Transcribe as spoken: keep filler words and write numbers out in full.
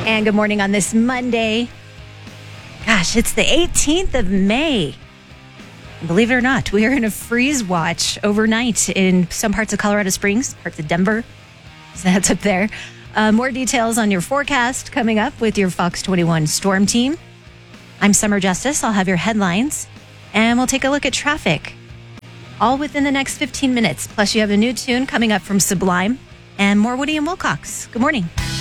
And good morning on this Monday. Gosh, it's the eighteenth of May. Believe it or not, we are in a freeze watch overnight in some parts of Colorado Springs, parts of Denver. So that's up there. Uh, more details on your forecast coming up with your Fox twenty-one Storm Team. I'm Summer Justice. I'll have your headlines, and we'll take a look at traffic. All within the next fifteen minutes. Plus, you have a new tune coming up from Sublime and more Woody and Wilcox. Good morning.